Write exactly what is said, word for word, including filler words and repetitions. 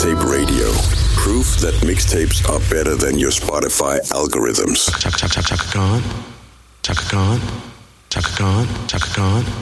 Mixtape Radio. Proof that mixtapes are better than your Spotify algorithms. Chaka Chaka Chaka Khan. Chaka Khan. Chaka Khan. Chaka Khan.